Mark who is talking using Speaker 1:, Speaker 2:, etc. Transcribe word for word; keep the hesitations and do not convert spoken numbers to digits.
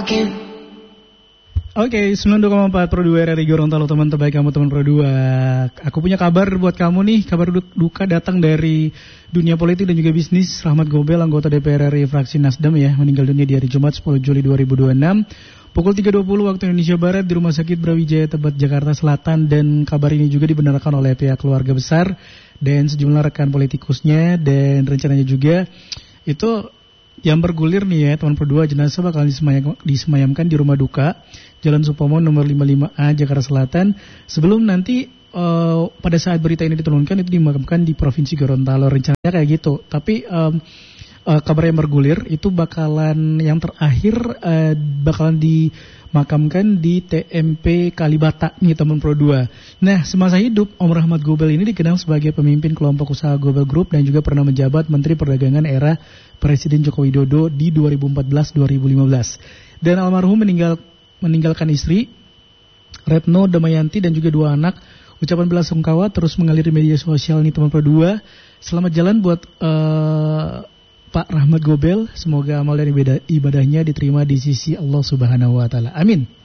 Speaker 1: Oke, sembilan puluh dua koma empat Pro dua R R I Gorontalo, teman terbaik kamu, teman Pro dua. Aku punya kabar buat kamu nih, kabar duka datang dari dunia politik dan juga bisnis. Rahmat Gobel, anggota D P R R I fraksi Nasdem ya, meninggal dunia di hari Jumat sepuluh Juli dua ribu dua puluh enam pukul tiga dua puluh waktu Indonesia Barat di Rumah Sakit Brawijaya Tebet, Jakarta Selatan. Dan kabar ini juga dibenarkan oleh pihak keluarga besar dan sejumlah rekan politikusnya. Dan rencananya juga itu yang bergulir nih ya, teman Pro dua, jenazah bakal disemayam, disemayamkan di rumah duka Jalan Supomo nomor lima puluh lima A Jakarta Selatan. Sebelum nanti uh, pada saat berita ini diturunkan itu dimakamkan di Provinsi Gorontalo. Rencananya kayak gitu. Tapi um, uh, kabar yang bergulir itu bakalan yang terakhir uh, bakalan dimakamkan di T M P Kalibata nih teman Pro dua. Nah, semasa hidup Om Rahmat Gobel ini dikenal sebagai pemimpin kelompok usaha Gobel Group dan juga pernah menjabat Menteri Perdagangan era Presiden Joko Widodo di dua ribu empat belas sampai dua ribu lima belas. Dan almarhum meninggal meninggalkan istri Retno Damayanti dan juga dua anak. Ucapan belasungkawa terus mengalir di media sosial nih teman Pro dua. Selamat jalan buat uh, Pak Rahmat Gobel. Semoga amal dan ibadah, ibadahnya diterima di sisi Allah Subhanahu wa taala. Amin.